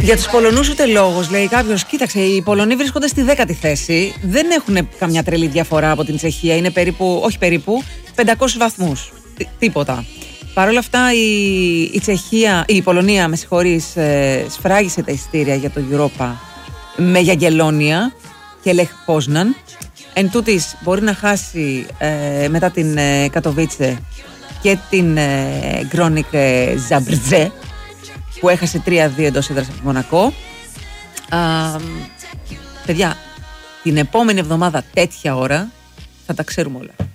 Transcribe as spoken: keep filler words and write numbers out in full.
Για τους Πολωνούς ούτε λόγος, λέει κάποιος. Κοίταξε, οι Πολωνοί βρίσκονται στη δέκατη θέση. Δεν έχουν καμιά τρελή διαφορά από την Τσεχία. Είναι περίπου, όχι περίπου, πεντακόσιους βαθμούς. Τί, τίποτα. Παρ' όλα αυτά η, η Τσεχία, η Πολωνία, με συγχωρείς, ε, σφράγισε τα εισιτήρια για το Europa με Γιαγγελόνια και Λεχ Πόσναν. Εν τούτης μπορεί να χάσει ε, μετά την ε, Κατοβίτσε και την ε, Γκρόνικ ε, Ζαμπρτζέ, που έχασε τρία δύο εντός έδρας από το Μονακό. Α, παιδιά, την επόμενη εβδομάδα τέτοια ώρα θα τα ξέρουμε όλα.